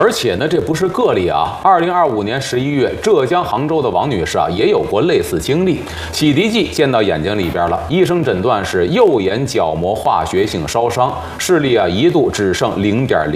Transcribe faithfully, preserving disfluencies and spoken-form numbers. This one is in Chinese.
而且呢，这不是个例啊。二零二五年十一月，浙江杭州的王女士啊，也有过类似经历。洗涤剂溅到眼睛里边了，医生诊断是右眼角膜化学性烧伤，视力啊一度只剩零点零